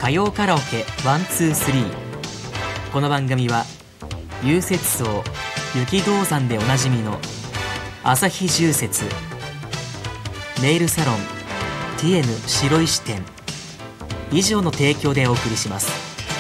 歌謡カラオケ123。この番組は融雪荘雪道山でおなじみの朝日重雪、ネイルサロンティエヌ白石店以上の提供でお送りします。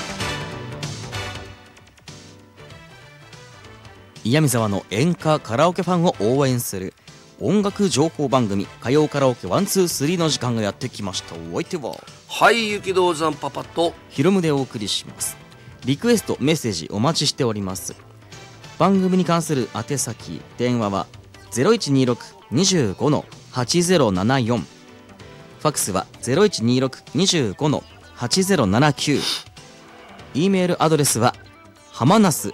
岩見沢の演歌カラオケファンを応援する音楽情報番組歌謡カラオケ123の時間がやってきました。お相手は雪道山パパとヒロムでお送りします。リクエストメッセージお待ちしております。番組に関する宛先電話は 0126-25-8074、ファックスは 0126-25-8079、 E メールアドレスははまなす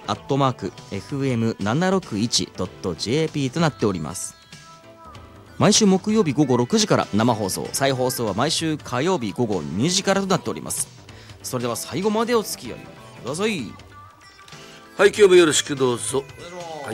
@fm761.jp となっております。毎週木曜日午後6時から生放送、再放送は毎週火曜日午後2時からとなっております。それでは最後までお付き合いください。 はい、今日もよろしくどうぞ。はい、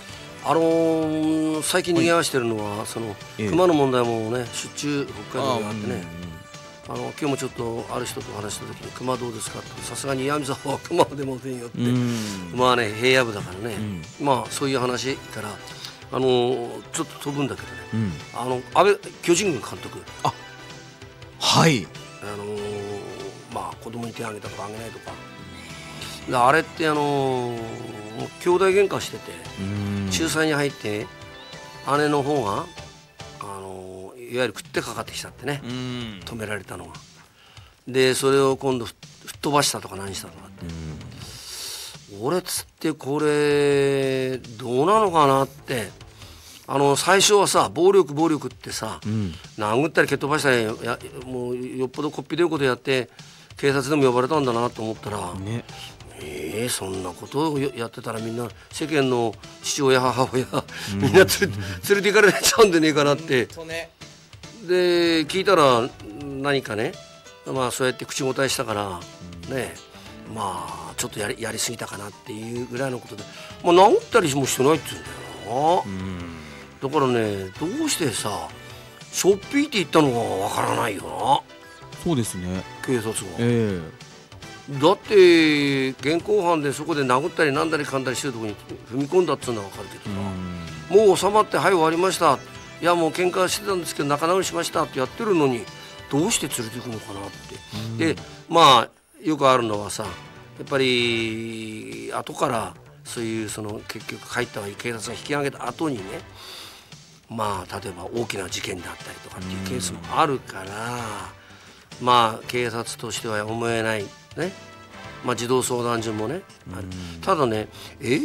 最近賑わしてるのは、その熊の問題もね、出張北海道にあってね、今日もちょっとある人と話した時に熊どうですかって、さすがに岩見沢は熊は出ませんよって、まあね、平野部だからね、まあそういう話からちょっと飛ぶんだけどね、安倍巨人軍監督、 はい、 まあ子供に手を挙げたとか挙げないとか、あれって兄弟喧嘩してて、仲裁に入って姉の方がいわゆる食ってかかってきたってね、止められたのが、でそれを今度吹っ飛ばしたとか何したとかって、俺つってこれどうなのかなって、最初はさ、暴力ってさ、殴ったり蹴っ飛ばしたり、もうよっぽどこっぴどいことやって警察でも呼ばれたんだなと思ったら、そんなことをやってたらみんな世間の父親母親みんな連れて行かれちゃうんでねえかなって、で聞いたら何かね、まあそうやって口答えしたからね、まあちょっとやりすぎたかなっていうぐらいのことで、まあ殴ったりもしてないって言うんだよな。だからね、どうしてさしょっぴいって言ったのかわからないよな。 そうですね、 警察が、だって現行犯でそこで殴ったりなんだりかんだりしてるところに踏み込んだっていうのは分かるけどさ、もう収まってはい終わりました、いやもう喧嘩してたんですけど仲直りしましたってやってるのに、どうして連れていくのかなって。でまあよくあるのはさ、やっぱり後からそういうその結局帰った警察が引き上げた後にね、まあ例えば大きな事件であったりとかっていうケースもあるから、まあ警察としては思えないね、まあ児童相談所もね、ただね